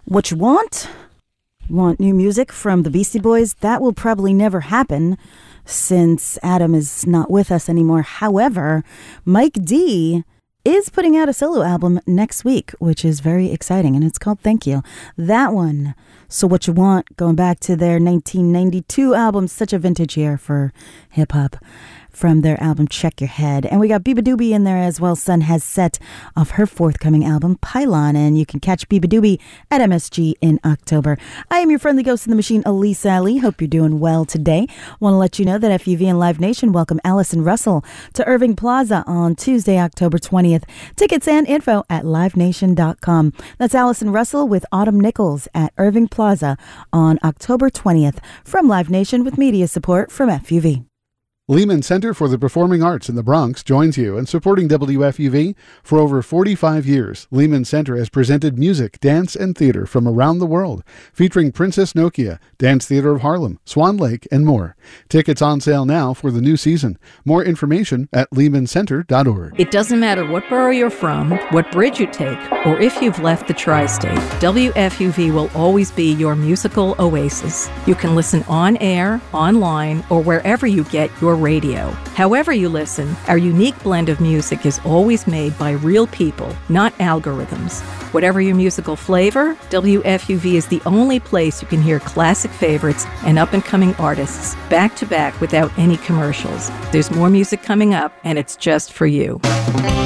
What you want? Want new music from the Beastie Boys? That will probably never happen since Adam is not with us anymore. However, Mike D is putting out a solo album next week, which is very exciting, and it's called Thank You. That one, So What You Want, going back to their 1992 album, such a vintage year for hip-hop, from their album Check Your Head. And we got Biba Doobie in there as well. Sun Has Set off her forthcoming album Pylon, and you can catch Biba Doobie at MSG in October. I am your friendly ghost in the machine, Elise Ali. Hope you're doing well today. Want to let you know that FUV and Live Nation welcome Allison Russell to Irving Plaza on Tuesday, October 20th. Tickets and info at livenation.com. That's Allison Russell with Autumn Nichols at Irving Plaza on October 20th from Live Nation with media support from FUV. Lehman Center for the Performing Arts in the Bronx joins you in supporting WFUV. For over 45 years, Lehman Center has presented music, dance, and theater from around the world, featuring Princess Nokia, Dance Theater of Harlem, Swan Lake, and more. Tickets on sale now for the new season. More information at lehmancenter.org. It doesn't matter what borough you're from, what bridge you take, or if you've left the tri-state, WFUV will always be your musical oasis. You can listen on air, online, or wherever you get your radio. However you listen, our unique blend of music is always made by real people, not algorithms. Whatever your musical flavor, WFUV is the only place you can hear classic favorites and up-and-coming artists back to back without any commercials. There's more music coming up, and it's just for you.